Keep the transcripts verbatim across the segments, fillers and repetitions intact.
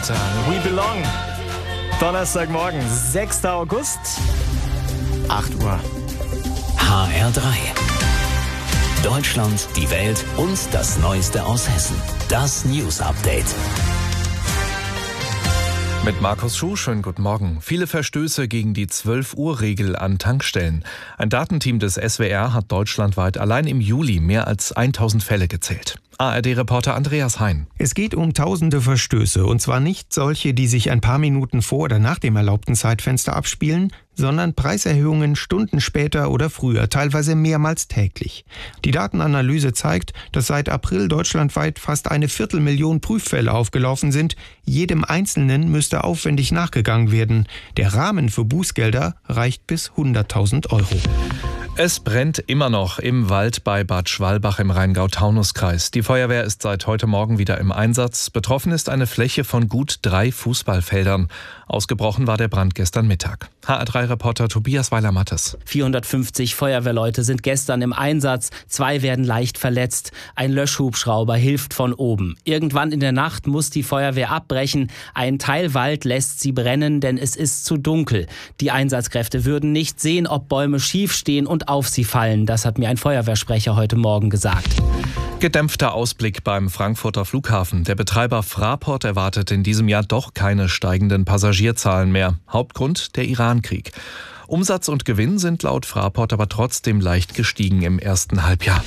Carter. We Belong. Donnerstagmorgen, sechster August, acht Uhr. H R drei. Deutschland, die Welt und das Neueste aus Hessen. Das News Update. Mit Markus Schuh, schönen guten Morgen. Viele Verstöße gegen die zwölf Uhr Regel an Tankstellen. Ein Datenteam des S W R hat deutschlandweit allein im Juli mehr als tausend Fälle gezählt. A R D-Reporter Andreas Hein. Es geht um tausende Verstöße, und zwar nicht solche, die sich ein paar Minuten vor oder nach dem erlaubten Zeitfenster abspielen, sondern Preiserhöhungen Stunden später oder früher, teilweise mehrmals täglich. Die Datenanalyse zeigt, dass seit April deutschlandweit fast eine Viertelmillion Prüffälle aufgelaufen sind. Jedem Einzelnen müsste aufwendig nachgegangen werden. Der Rahmen für Bußgelder reicht bis hunderttausend Euro. Es brennt immer noch im Wald bei Bad Schwalbach im Rheingau-Taunus-Kreis. Die Feuerwehr ist seit heute Morgen wieder im Einsatz. Betroffen ist eine Fläche von gut drei Fußballfeldern. Ausgebrochen war der Brand gestern Mittag. H R drei-Reporter Tobias Weiler-Mattes. vierhundertfünfzig Feuerwehrleute sind gestern im Einsatz. Zwei werden leicht verletzt. Ein Löschhubschrauber hilft von oben. Irgendwann in der Nacht muss die Feuerwehr abbrechen. Ein Teil Wald lässt sie brennen, denn es ist zu dunkel. Die Einsatzkräfte würden nicht sehen, ob Bäume schief stehen und auf sie fallen. Das hat mir ein Feuerwehrsprecher heute Morgen gesagt. Gedämpfter Ausblick beim Frankfurter Flughafen. Der Betreiber Fraport erwartet in diesem Jahr doch keine steigenden Passagierzahlen mehr. Hauptgrund der Irankrieg. Umsatz und Gewinn sind laut Fraport aber trotzdem leicht gestiegen im ersten Halbjahr.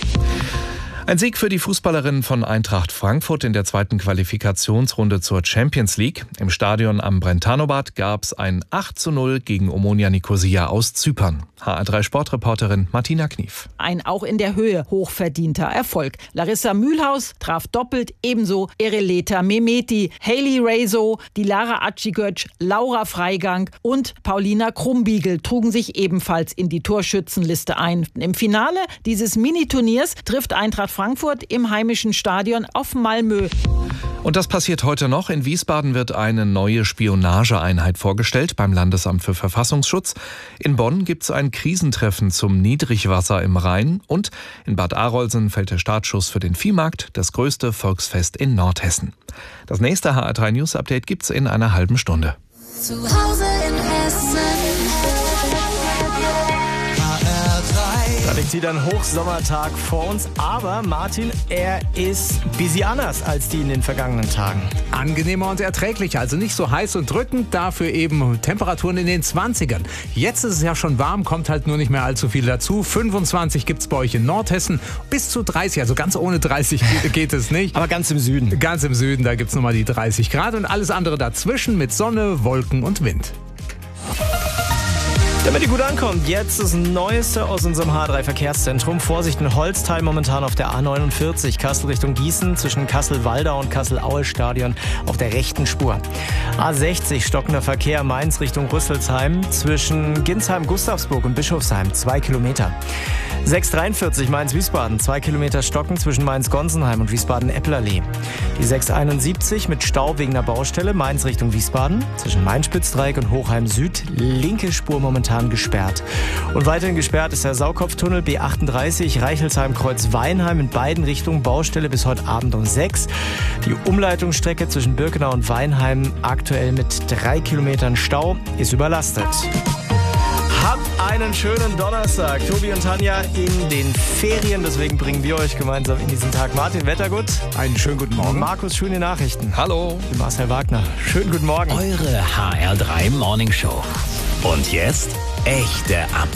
Ein Sieg für die Fußballerinnen von Eintracht Frankfurt in der zweiten Qualifikationsrunde zur Champions League. Im Stadion am Brentano-Bad gab es ein acht zu null gegen Omonia Nicosia aus Zypern. H R drei-Sportreporterin Martina Knief. Ein auch in der Höhe hochverdienter Erfolg. Larissa Mühlhaus traf doppelt, ebenso Ereleta Mehmeti, Hailey Rezo, Dilara Acigöc, Laura Freigang und Paulina Krumbiegel trugen sich ebenfalls in die Torschützenliste ein. Im Finale dieses Mini-Turniers trifft Eintracht Frankfurt im heimischen Stadion auf Malmö. Und das passiert heute noch. In Wiesbaden wird eine neue Spionageeinheit vorgestellt beim Landesamt für Verfassungsschutz. In Bonn gibt es ein Krisentreffen zum Niedrigwasser im Rhein. Und in Bad Arolsen fällt der Startschuss für den Viehmarkt, das größte Volksfest in Nordhessen. Das nächste H R drei News Update gibt's in einer halben Stunde. Zu Hause in Hessen. Da liegt wieder ein Hochsommertag vor uns, aber Martin, er ist busy anders als die in den vergangenen Tagen. Angenehmer und erträglicher, also nicht so heiß und drückend, dafür eben Temperaturen in den zwanzigern. Jetzt ist es ja schon warm, kommt halt nur nicht mehr allzu viel dazu. fünfundzwanzig gibt es bei euch in Nordhessen, bis zu dreißig, also ganz ohne dreißig geht es nicht. Aber ganz im Süden. Ganz im Süden, da gibt es nochmal die dreißig Grad und alles andere dazwischen mit Sonne, Wolken und Wind. Damit ihr gut ankommt, jetzt das Neueste aus unserem H drei Verkehrszentrum. Vorsicht in Holztal momentan auf der A neunundvierzig, Kassel Richtung Gießen, zwischen Kassel-Waldau und Kassel-Aue-Stadion auf der rechten Spur. A sechzig, stockender Verkehr Mainz Richtung Rüsselsheim, zwischen Ginsheim-Gustavsburg und Bischofsheim, zwei Kilometer. sechs dreiundvierzig Mainz-Wiesbaden, zwei Kilometer stocken zwischen Mainz-Gonsenheim und Wiesbaden-Eppelerlee. Die sechs einundsiebzig mit Stau wegen einer Baustelle Mainz Richtung Wiesbaden, zwischen Main-Spitzdreieck und Hochheim Süd, linke Spur momentan gesperrt. Und weiterhin gesperrt ist der Saukopftunnel B achtunddreißig Reichelsheim-Kreuz-Weinheim in beiden Richtungen, Baustelle bis heute Abend um sechs. Die Umleitungsstrecke zwischen Birkenau und Weinheim aktuell mit drei Kilometern Stau ist überlastet. Habt einen schönen Donnerstag. Tobi und Tanja in den Ferien, deswegen bringen wir euch gemeinsam in diesen Tag. Martin Wettergut. Einen schönen guten Morgen. Markus, schöne Nachrichten. Hallo. Ich bin Marcel Wagner. Schönen guten Morgen. Eure H R drei Morning Show. Und jetzt echte Updates.